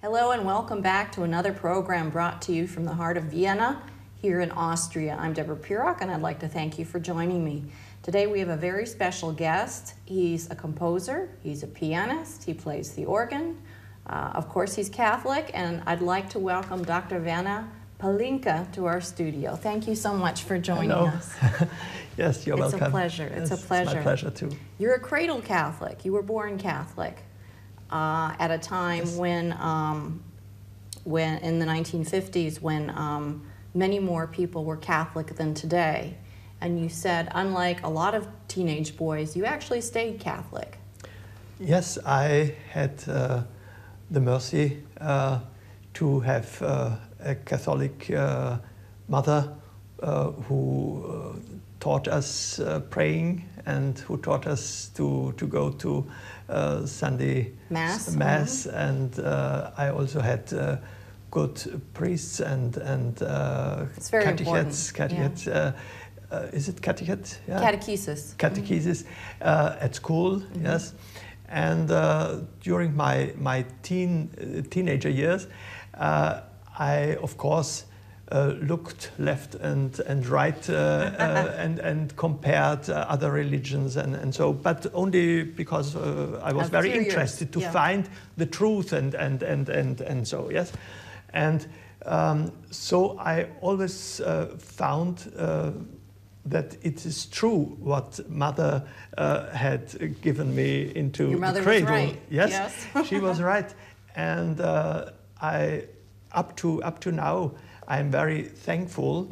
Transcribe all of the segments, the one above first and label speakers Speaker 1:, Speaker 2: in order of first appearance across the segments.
Speaker 1: Hello and welcome back to another program brought to you from the heart of Vienna here in Austria. I'm Deborah Pirok and I'd like to thank you for joining me. Today we have a very special guest. He's a composer, he's a pianist, he plays the organ. Of course he's Catholic, and I'd like to welcome Dr. Werner Palinka to our studio. Thank you so much for joining us.
Speaker 2: Yes, you're welcome.
Speaker 1: It's a pleasure. It's a pleasure.
Speaker 2: It's my pleasure too.
Speaker 1: You're a cradle Catholic. You were born Catholic at a time when in the 1950s, when many more people were Catholic than today. And you said, unlike a lot of teenage boys, you actually stayed Catholic.
Speaker 2: Yes, I had the mercy to have a Catholic mother who taught us praying and who taught us to go to Sunday
Speaker 1: Mass.
Speaker 2: And I also had good priests and
Speaker 1: it's very
Speaker 2: catechetes.
Speaker 1: Yeah.
Speaker 2: Is it catechet? Yeah.
Speaker 1: Catechesis.
Speaker 2: Catechesis at school, yes. And during my teenager years, I, of course, looked left and right and compared other religions and so, but only because I was very interested to find the truth and so, yes. And so I always found that it is true what Mother had given me into
Speaker 1: Your mother
Speaker 2: the cradle.
Speaker 1: was right.
Speaker 2: Yes, she was right. And I, up to now, I'm very thankful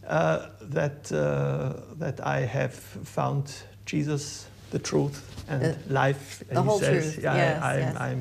Speaker 2: that I have found Jesus, the truth and life.
Speaker 1: The whole truth.
Speaker 2: Yeah,
Speaker 1: Yes,
Speaker 2: I'm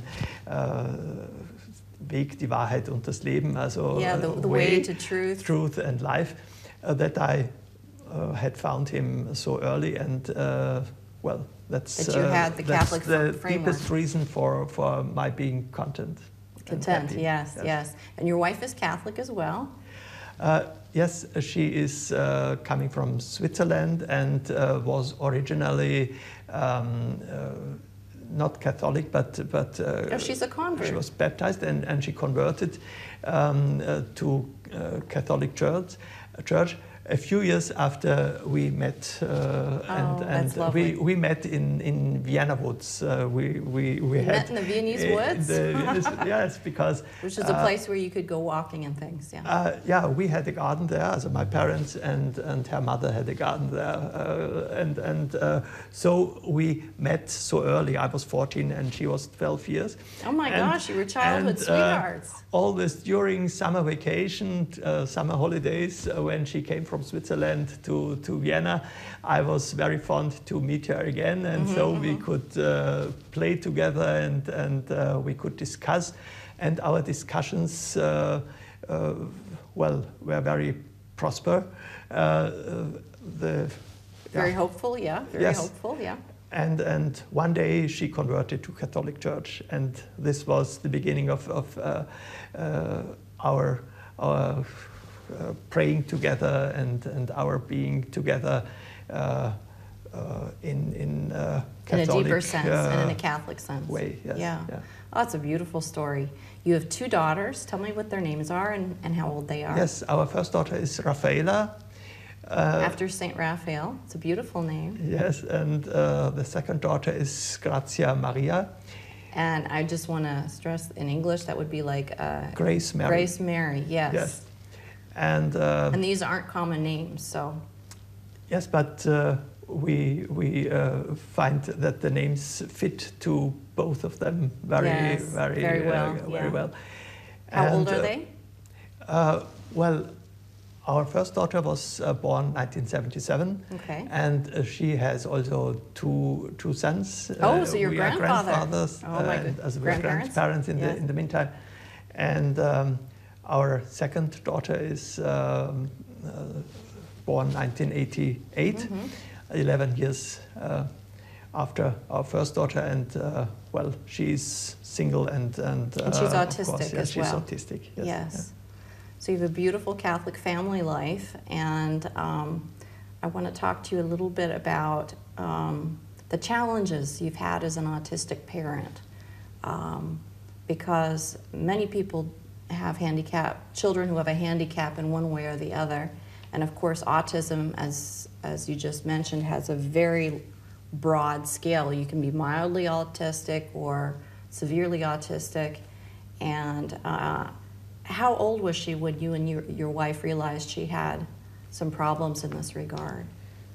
Speaker 2: Weg, die Wahrheit und das Leben. Also
Speaker 1: the way to truth
Speaker 2: and life. That I had found him so early, and well, that's
Speaker 1: you had the Catholic
Speaker 2: the
Speaker 1: framework.
Speaker 2: deepest reason for my being content.
Speaker 1: Yes. And your wife is Catholic as well?
Speaker 2: Yes, she is coming from Switzerland and was originally not Catholic, but
Speaker 1: she's a convert.
Speaker 2: She was baptized and she converted to Catholic church a few years after we met, and we met in Vienna Woods. We
Speaker 1: met in the Viennese woods.
Speaker 2: Yes, because
Speaker 1: which is a place where you could go walking and things. Yeah.
Speaker 2: Yeah, we had a garden there. So my parents and her mother had a garden there, so we met so early. I was 14 and she was 12 years.
Speaker 1: Oh my gosh, you were childhood sweethearts.
Speaker 2: Always during summer vacation, summer holidays, when she came from Switzerland to Vienna, I was very fond to meet her again, and so we could play together and we could discuss, and our discussions were very prosper.
Speaker 1: Very hopeful, yeah. Very hopeful, yeah.
Speaker 2: And one day she converted to Catholic Church, and this was the beginning of our praying together and our being together in Catholic,
Speaker 1: in a deeper sense and in a Catholic sense.
Speaker 2: Way, yes.
Speaker 1: Yeah. Oh, it's a beautiful story. You have two daughters. Tell me what their names are and how old they are.
Speaker 2: Yes, our first daughter is Rafaela.
Speaker 1: After Saint Raphael. It's a beautiful name.
Speaker 2: Yes, and the second daughter is Grazia Maria.
Speaker 1: And I just want to stress in English that would be like
Speaker 2: Grace Mary.
Speaker 1: Grace Mary, yes.
Speaker 2: Yes. And
Speaker 1: these aren't common names, so.
Speaker 2: Yes, but we find that the names fit to both of them very well.
Speaker 1: How old are they?
Speaker 2: Well, our first daughter was born 1977, and she has also two sons.
Speaker 1: So your
Speaker 2: we
Speaker 1: grandfather.
Speaker 2: Are grandfathers, as we are grandparents in the meantime. And our second daughter is born 1988, 11 years after our first daughter, and she's single and
Speaker 1: she's autistic
Speaker 2: course,
Speaker 1: as well.
Speaker 2: She's autistic. Yes.
Speaker 1: Yeah. So you have a beautiful Catholic family life, and I want to talk to you a little bit about the challenges you've had as an autistic parent. because many people have children who have a handicap in one way or the other. And of course, autism, as you just mentioned, has a very broad scale. You can be mildly autistic or severely autistic. And how old was she when you and your wife realized she had some problems in this regard?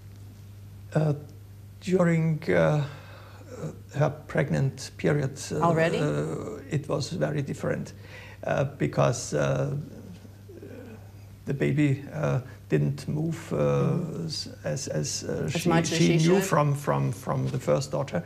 Speaker 2: During her pregnant period,
Speaker 1: already,
Speaker 2: it was very different because the baby didn't move as she knew from the first daughter,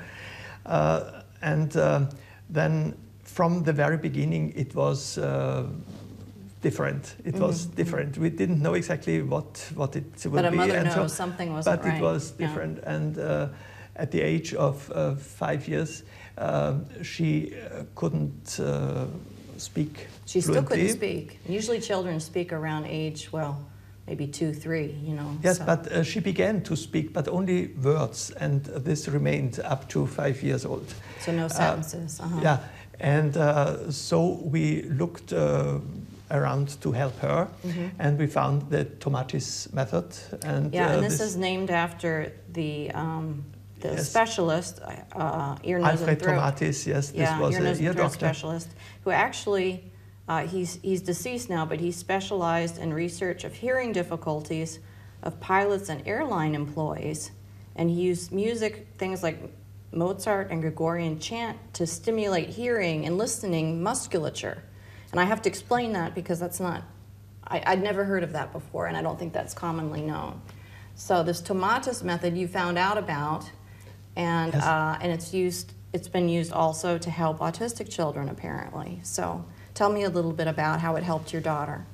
Speaker 2: and then from the very beginning it was different. It was different. We didn't know exactly what it would be.
Speaker 1: But a mother
Speaker 2: and
Speaker 1: knows something wasn't right.
Speaker 2: But it was different, and at the age of 5 years, she couldn't speak.
Speaker 1: She
Speaker 2: fluently.
Speaker 1: still couldn't speak. Usually children speak around age, well, maybe 2, 3, you know.
Speaker 2: Yes,
Speaker 1: so.
Speaker 2: but she began to speak, but only words, and this remained up to 5 years old.
Speaker 1: So no sentences.
Speaker 2: Yeah, and so we looked around to help her, and we found the Tomatis method. And
Speaker 1: yeah, and this is named after the
Speaker 2: yes.
Speaker 1: specialist, ear, nose,
Speaker 2: Alfred
Speaker 1: and throat.
Speaker 2: Tomatis, yes, this was
Speaker 1: ear, nose,
Speaker 2: an ear
Speaker 1: and throat
Speaker 2: doctor.
Speaker 1: specialist, who actually, he's deceased now, but he specialized in research of hearing difficulties of pilots and airline employees, and he used music, things like Mozart and Gregorian chant, to stimulate hearing and listening musculature. And I have to explain that because that's not, I'd never heard of that before, and I don't think that's commonly known. So this Tomatis method you found out about, and
Speaker 2: yes.
Speaker 1: And it's been used also to help autistic children, apparently. So tell me a little bit about how it helped your daughter.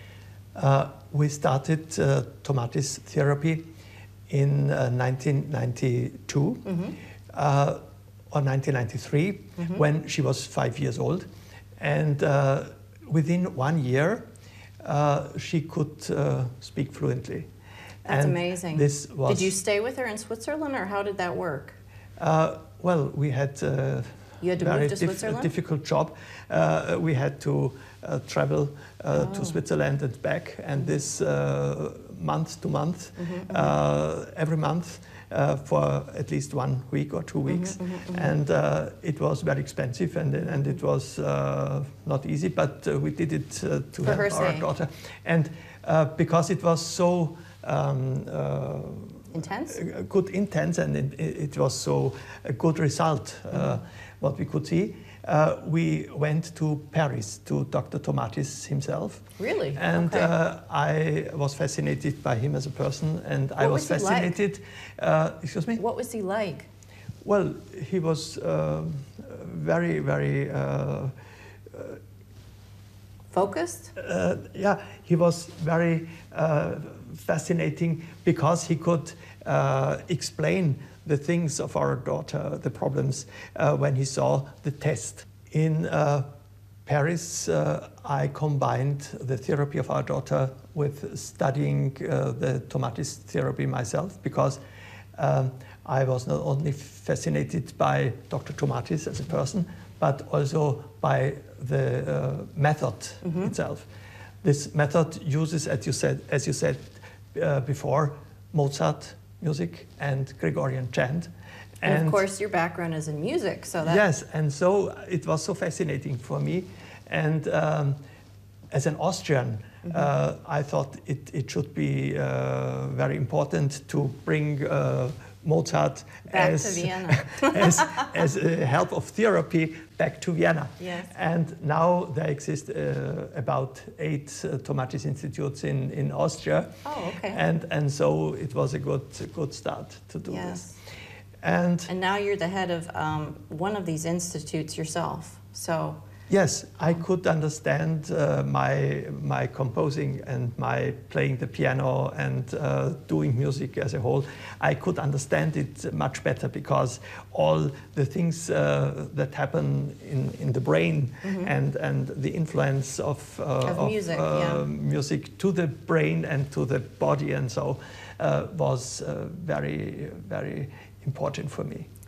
Speaker 2: We started Tomatis therapy in 1992 or 1993 when she was 5 years old, and within 1 year she could speak fluently.
Speaker 1: That's
Speaker 2: and
Speaker 1: amazing.
Speaker 2: This was,
Speaker 1: did you stay with her in Switzerland, or how did that work?
Speaker 2: Well, we had
Speaker 1: you had to move to Switzerland?
Speaker 2: difficult job. We had to travel to Switzerland and back, and this month to month, every month for at least 1 week or 2 weeks. And it was very expensive, and it was not easy, but we did it to help our daughter. And because it was so
Speaker 1: intense,
Speaker 2: and it was so a good result, what we could see. We went to Paris to Dr. Tomatis himself.
Speaker 1: Really?
Speaker 2: And
Speaker 1: okay.
Speaker 2: I was fascinated by him as a person, and I was fascinated. Excuse me?
Speaker 1: What was he like?
Speaker 2: Well, he was very, very
Speaker 1: focused?
Speaker 2: Yeah, he was very fascinating because he could explain the things of our daughter, the problems, when he saw the test. In Paris, I combined the therapy of our daughter with studying the Tomatis therapy myself, because I was not only fascinated by Dr. Tomatis as a person, but also by the method itself. This method uses, as you said before, Mozart music and Gregorian chant.
Speaker 1: And of course, your background is in music, so that...
Speaker 2: Yes, and so it was so fascinating for me. And as an Austrian, I thought it should be very important to bring Mozart
Speaker 1: back to Vienna.
Speaker 2: as a help of therapy back to Vienna.
Speaker 1: Yes.
Speaker 2: And now there exist about 8 Tomatis institutes in Austria.
Speaker 1: Oh, okay.
Speaker 2: And so it was a good start to do this. And
Speaker 1: now you're the head of one of these institutes yourself. So
Speaker 2: yes, I could understand my composing and my playing the piano and doing music as a whole. I could understand it much better because all the things that happen in the brain and the influence of
Speaker 1: music,
Speaker 2: music to the brain and to the body and so was very, very important for me.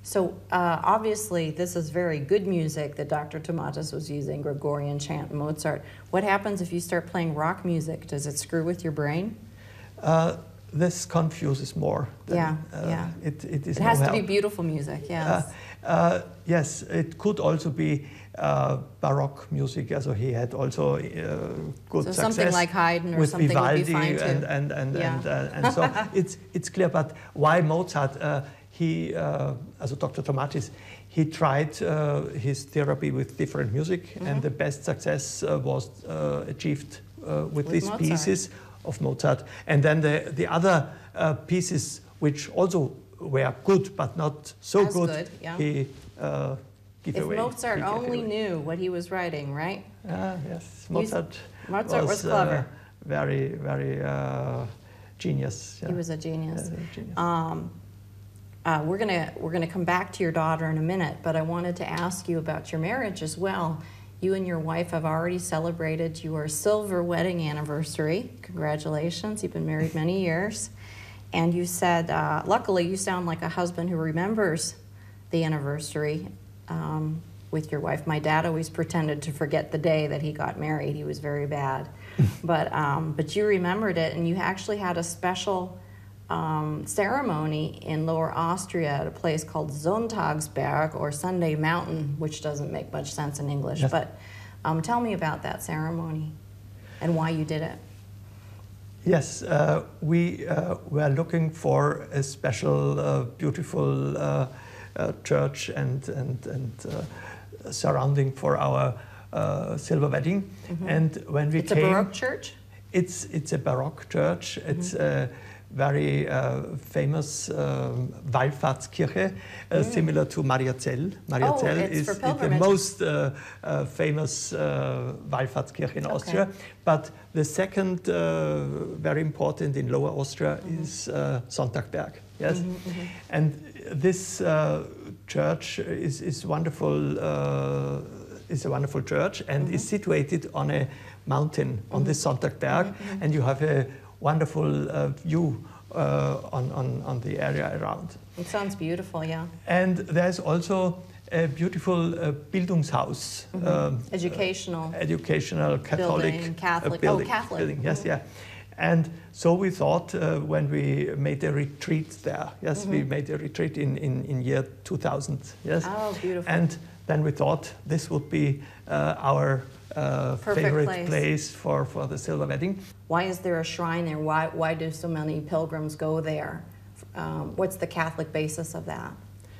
Speaker 1: So obviously this is very good music that Dr. Tomatis was using, Gregorian chant, Mozart. What happens if you start playing rock music? Does it screw with your brain?
Speaker 2: This confuses more. Than, It is.
Speaker 1: It has to be beautiful music, yes.
Speaker 2: Yes, it could also be Baroque music. Also, he had also good success.
Speaker 1: So something like Haydn or
Speaker 2: with
Speaker 1: something
Speaker 2: Vivaldi
Speaker 1: would be fine too.
Speaker 2: And so it's clear. But why Mozart? Also Dr. Tomatis, he tried his therapy with different music, and the best success was achieved with these
Speaker 1: Mozart.
Speaker 2: pieces of Mozart. And then the other pieces, which also were good but not so
Speaker 1: As
Speaker 2: good,
Speaker 1: yeah.
Speaker 2: he gave
Speaker 1: if
Speaker 2: away.
Speaker 1: Mozart only knew what he was writing, right?
Speaker 2: Yes, Mozart
Speaker 1: was clever.
Speaker 2: Very, very genius. Yeah.
Speaker 1: He was a genius.
Speaker 2: Genius.
Speaker 1: We're gonna come back to your daughter in a minute, but I wanted to ask you about your marriage as well. You and your wife have already celebrated your silver wedding anniversary. Congratulations, you've been married many years. And you said, luckily you sound like a husband who remembers the anniversary with your wife. My dad always pretended to forget the day that he got married. He was very bad. But you remembered it, and you actually had a special ceremony in Lower Austria at a place called Sonntagsberg, or Sunday Mountain, which doesn't make much sense in English.
Speaker 2: Yes.
Speaker 1: But tell me about that ceremony and why you did it.
Speaker 2: Yes, we were looking for a special, beautiful church and surrounding for our silver wedding. And when we
Speaker 1: It's
Speaker 2: came,
Speaker 1: a Baroque church?
Speaker 2: It's a Baroque church. It's a very famous Wallfahrtskirche, similar to Mariazell. Mariazell
Speaker 1: it's for
Speaker 2: is the
Speaker 1: pilgrimage.
Speaker 2: most famous Wallfahrtskirche in Austria. But the second very important in Lower Austria is Sonntagberg. Yes, and this church is wonderful. Is a wonderful church and is situated on a mountain on the Sonntagberg, and you have a wonderful view on the area around.
Speaker 1: It sounds beautiful, yeah.
Speaker 2: And there's also a beautiful Bildungshaus.
Speaker 1: Educational
Speaker 2: Catholic
Speaker 1: building, Catholic.
Speaker 2: building.
Speaker 1: Catholic.
Speaker 2: Building, yes, yeah. And so we thought when we made a retreat there, yes, we made a retreat in year 2000, yes.
Speaker 1: Oh, beautiful.
Speaker 2: And then we thought this would be our favorite place for the silver wedding.
Speaker 1: Why is there a shrine there? Why do so many pilgrims go there? What's the Catholic basis of that?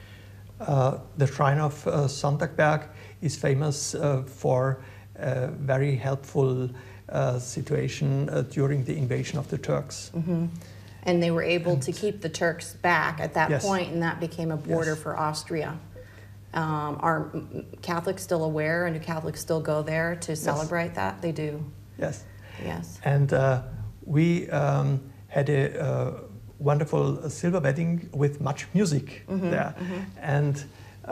Speaker 2: The shrine of Sonntagberg is famous for a very helpful situation during the invasion of the Turks.
Speaker 1: And they were able to keep the Turks back at that point, and that became a border for Austria. Are Catholics still aware, and do Catholics still go there to celebrate that? They do.
Speaker 2: Yes.
Speaker 1: Yes.
Speaker 2: And we had a wonderful silver wedding with much music there. And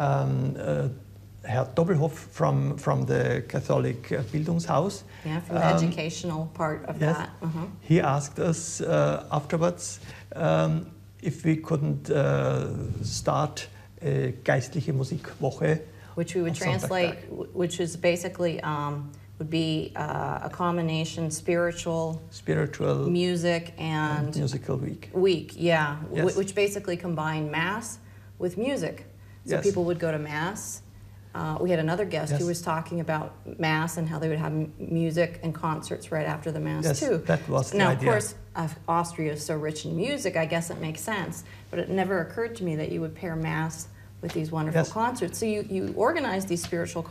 Speaker 2: Herr Doppelhoff from the Catholic Bildungshaus.
Speaker 1: Yeah, from the educational part of that.
Speaker 2: He asked us afterwards if we couldn't start a geistliche Musikwoche.
Speaker 1: Which we would translate, which is basically would be a combination spiritual, music, and
Speaker 2: musical week.
Speaker 1: Yeah,
Speaker 2: Yes.
Speaker 1: which basically combined Mass with music. So people would go to Mass. We had another guest who was talking about Mass and how they would have music and concerts right after the Mass too.
Speaker 2: That was the
Speaker 1: now,
Speaker 2: idea.
Speaker 1: of course, Austria is so rich in music, I guess it makes sense. But it never occurred to me that you would pair Mass with these wonderful concerts. So you organize these spiritual